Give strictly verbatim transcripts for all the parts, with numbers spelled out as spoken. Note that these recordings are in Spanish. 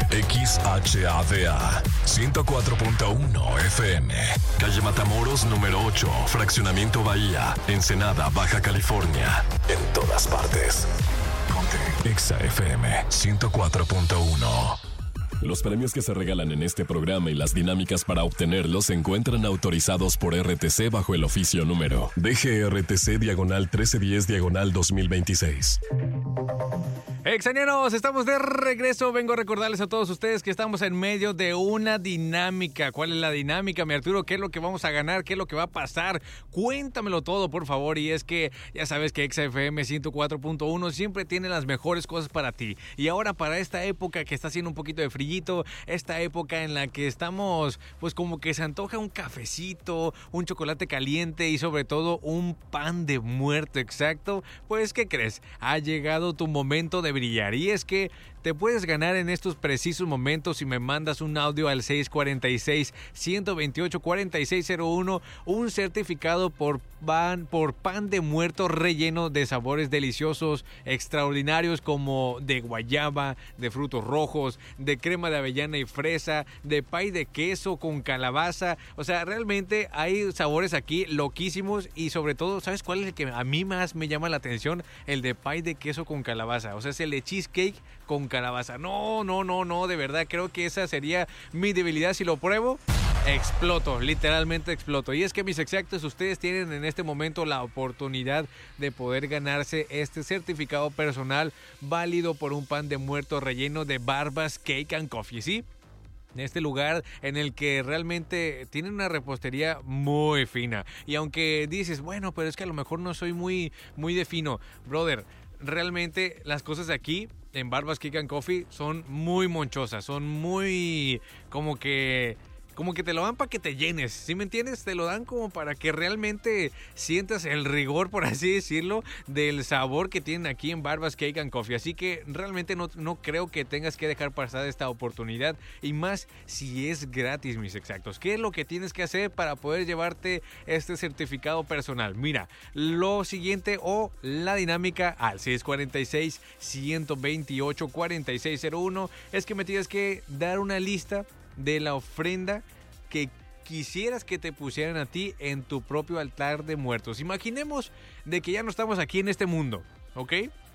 X H A D A ciento cuatro punto uno F M, calle Matamoros número ocho, Fraccionamiento Bahía, Ensenada, Baja California. En todas partes. Ponte Exa F M ciento cuatro punto uno. Los premios que se regalan en este programa y las dinámicas para obtenerlos se encuentran autorizados por R T C bajo el oficio número D G R T C diagonal trece diez diagonal dos mil veintiséis. Exañeros, estamos de regreso. Vengo a recordarles a todos ustedes que estamos en medio de una dinámica. ¿Cuál es la dinámica, mi Arturo? ¿Qué es lo que vamos a ganar? ¿Qué es lo que va a pasar? Cuéntamelo todo, por favor. Y es que ya sabes que Exa F M ciento cuatro punto uno siempre tiene las mejores cosas para ti. Y ahora para esta época que está haciendo un poquito de frillito, esta época en la que estamos, pues como que se antoja un cafecito, un chocolate caliente y sobre todo un pan de muerto, exacto. Pues, ¿qué crees? Ha llegado tu momento de brillar. Y es que te puedes ganar en estos precisos momentos si me mandas un audio al seis cuatro seis, uno dos ocho, cuatro seis cero uno un certificado por pan, por pan de muerto relleno de sabores deliciosos, extraordinarios como de guayaba, de frutos rojos, de crema de avellana y fresa, de pay de queso con calabaza. O sea, realmente hay sabores aquí loquísimos y sobre todo, ¿sabes cuál es el que a mí más me llama la atención? El de pay de queso con calabaza. O sea, es el de cheesecake con calabaza. No, no, no, no, de verdad creo que esa sería mi debilidad. Si lo pruebo, exploto, literalmente exploto. Y es que, mis exactos, ustedes tienen en este momento la oportunidad de poder ganarse este certificado personal válido por un pan de muerto relleno de Barbas Cake and Coffee, ¿sí? Este lugar en el que realmente tienen una repostería muy fina. Y aunque dices, bueno, pero es que a lo mejor no soy muy, muy de fino, brother, realmente las cosas de aquí en Barbas Cake and Coffee son muy monchosas, son muy como que... como que te lo dan para que te llenes, ¿sí me entiendes? Te lo dan como para que realmente sientas el rigor, por así decirlo, del sabor que tienen aquí en Barbas Cake and Coffee. Así que realmente no, no creo que tengas que dejar pasar esta oportunidad, y más si es gratis, mis exactos. ¿Qué es lo que tienes que hacer para poder llevarte este certificado personal? Mira, lo siguiente o la dinámica al seis cuatro seis, uno dos ocho, cuatro seis cero uno es que me tienes que dar una lista de la ofrenda que quisieras que te pusieran a ti en tu propio altar de muertos. Imaginemos de que ya no estamos aquí en este mundo, ¿ok?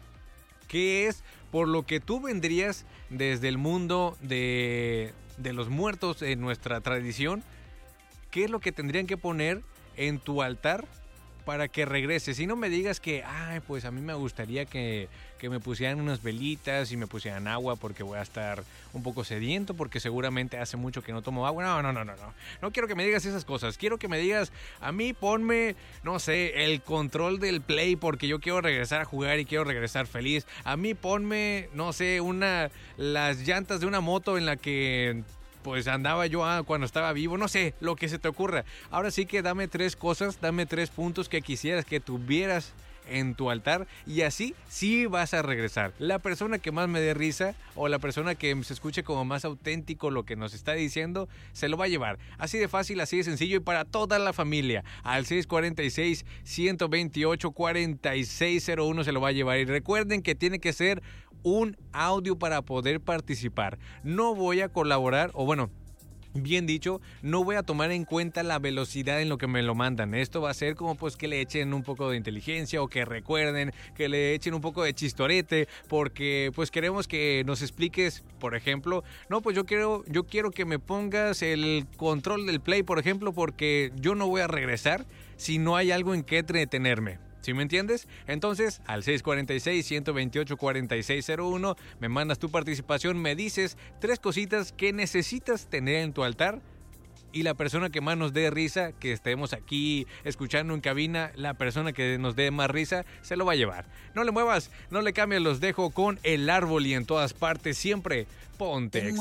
¿Qué es por lo que tú vendrías desde el mundo de, de los muertos en nuestra tradición? ¿Qué es lo que tendrían que poner en tu altar para que regreses? Y no me digas que, ay, pues a mí me gustaría que, que me pusieran unas velitas y me pusieran agua porque voy a estar un poco sediento, porque seguramente hace mucho que no tomo agua. No, no, no, no, no. No quiero que me digas esas cosas. Quiero que me digas, a mí ponme, no sé, el control del Play porque yo quiero regresar a jugar y quiero regresar feliz. A mí ponme, no sé, una, las llantas de una moto en la que... pues andaba yo ah, cuando estaba vivo, no sé, lo que se te ocurra. Ahora sí que dame tres cosas, dame tres puntos que quisieras que tuvieras en tu altar, y así sí vas a regresar. La persona que más me dé risa o la persona que se escuche como más auténtico lo que nos está diciendo, se lo va a llevar. Así de fácil, así de sencillo, y para toda la familia. Al seis cuatro seis, uno dos ocho, cuatro seis cero uno se lo va a llevar. Y recuerden que tiene que ser un audio para poder participar. No voy a colaborar, o bueno, bien dicho, no voy a tomar en cuenta la velocidad en lo que me lo mandan. Esto va a ser como pues que le echen un poco de inteligencia, o que recuerden, que le echen un poco de chistorete, porque pues queremos que nos expliques, por ejemplo, no, pues yo quiero, yo quiero que me pongas el control del Play, por ejemplo, porque yo no voy a regresar si no hay algo en que entretenerme. ¿Sí me entiendes? Entonces, al seis cuatro seis, uno dos ocho, cuatro seis cero uno me mandas tu participación, me dices tres cositas que necesitas tener en tu altar, y la persona que más nos dé risa, que estemos aquí escuchando en cabina, la persona que nos dé más risa, se lo va a llevar. No le muevas, no le cambies, los dejo con El Árbol y En Todas Partes siempre. Ponte Exa.